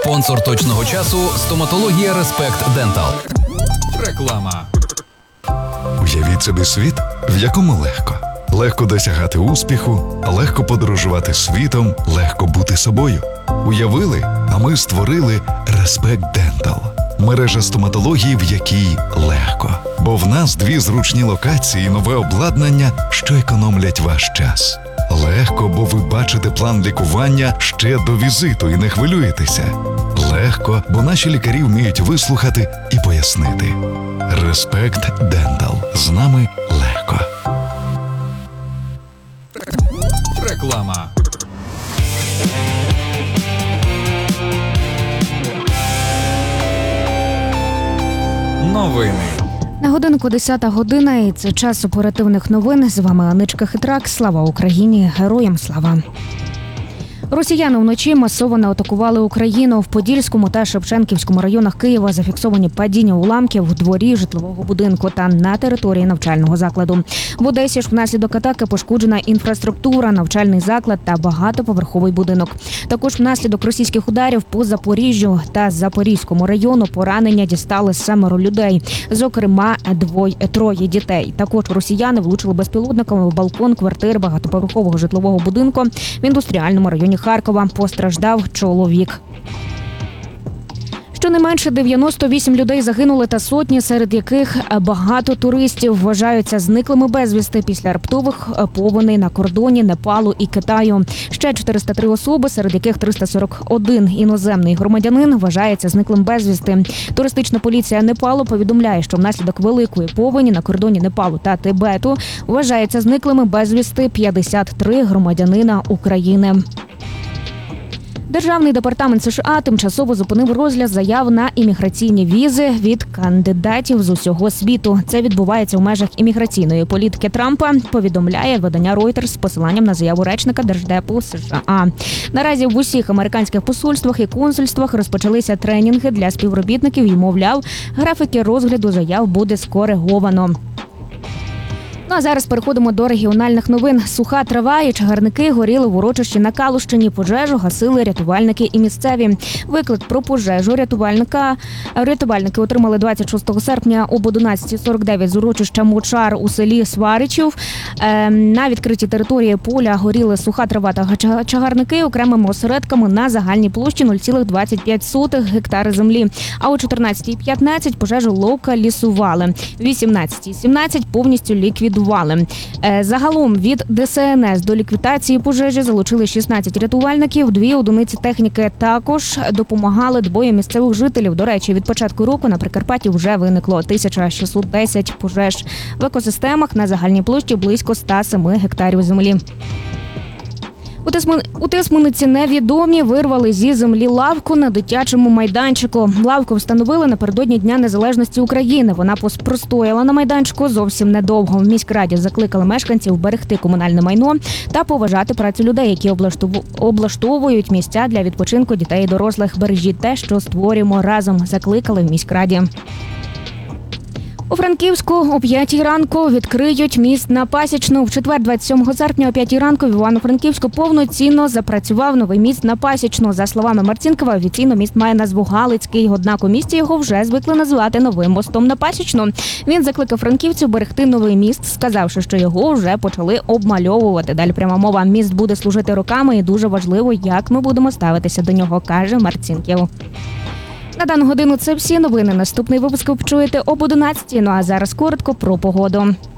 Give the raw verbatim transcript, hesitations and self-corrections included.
Спонсор точного часу – стоматологія Респект Дентал. Реклама. Уявіть собі світ, в якому легко. Легко досягати успіху, легко подорожувати світом, легко бути собою. Уявили, а ми створили Респект Дентал. Мережа стоматології, в якій легко. Бо в нас дві зручні локації і нове обладнання, що економлять ваш час. Легко, бо ви бачите план лікування ще до візиту і не хвилюєтеся. Легко, бо наші лікарі вміють вислухати і пояснити. Респект Дентал. З нами легко. Реклама. Новини. На годинку десята година, і це час оперативних новин. З вами Аничка Хитрак. Слава Україні! Героям слава! Росіяни вночі масово атакували Україну. В Подільському та Шевченківському районах Києва зафіксовані падіння уламків в дворі житлового будинку та на території навчального закладу. В Одесі ж внаслідок атаки пошкоджена інфраструктура, навчальний заклад та багатоповерховий будинок. Також внаслідок російських ударів по Запоріжжю та Запорізькому району поранення дістали семеро людей, зокрема двоє троє дітей. Також росіяни влучили безпілотниками в балкон квартир багатоповерхового житлового будинку в індустріальному районі Харкова. Постраждав чоловік. Щонайменше дев'яносто вісім людей загинули та сотні, серед яких багато туристів, вважаються зниклими безвісти після раптових повеней на кордоні Непалу і Китаю. Ще чотириста три особи, серед яких триста сорок один іноземний громадянин, вважається зниклим безвісти. Туристична поліція Непалу повідомляє, що внаслідок великої повені на кордоні Непалу та Тибету вважаються зниклими безвісти п'ятдесят три громадянина України. Державний департамент США тимчасово зупинив розгляд заяв на імміграційні візи від кандидатів з усього світу. Це відбувається у межах імміграційної політики Трампа, повідомляє видання Reuters з посиланням на заяву речника Держдепу США. Наразі в усіх американських посольствах і консульствах розпочалися тренінги для співробітників і, мовляв, графіки розгляду заяв буде скориговано. Ну а зараз переходимо до регіональних новин. Суха трава і чагарники горіли в урочищі на Калущині. Пожежу гасили рятувальники і місцеві. Виклик про пожежу рятувальника рятувальники отримали двадцять шостого серпня об одинадцята сорок дев'ять з урочища Мочар у селі Сваричів. На відкритій території поля горіли суха трава та чагарники окремими осередками на загальній площі нуль цілих двадцять п'ять сотих гектари землі. А о чотирнадцятій п'ятнадцять пожежу локалізували. вісімнадцятій сімнадцять повністю ліквідували. Загалом від Де Се Ен Ес до ліквідації пожежі залучили шістнадцять рятувальників, дві одиниці техніки. Також допомагали двоє місцевих жителів. До речі, від початку року на Прикарпатті вже виникло тисяча шістсот десять пожеж. В екосистемах на загальній площі близько ста семи гектарів землі. У Тисмениці невідомі вирвали зі землі лавку на дитячому майданчику. Лавку встановили напередодні Дня Незалежності України. Вона простояла на майданчику зовсім недовго. В міськраді закликали мешканців берегти комунальне майно та поважати працю людей, які облаштовують місця для відпочинку дітей і дорослих. Бережіть те, що створюємо разом, закликали в міськраді. У Франківську о п'ятій ранку відкриють міст на Пасічну. В четвер, двадцять сьомого серпня, о п'ятій ранку в Івано-Франківську повноцінно запрацював новий міст на Пасічну. За словами Марцінкова, офіційно міст має назву Галицький, однак у місті його вже звикли називати новим мостом на Пасічну. Він закликав франківців берегти новий міст, сказавши, що його вже почали обмальовувати. Далі пряма мова. Міст буде служити роками і дуже важливо, як ми будемо ставитися до нього, каже Марцінків. На дану годину це всі новини. Наступний випуск ви почуєте об одинадцятій. Ну а зараз коротко про погоду.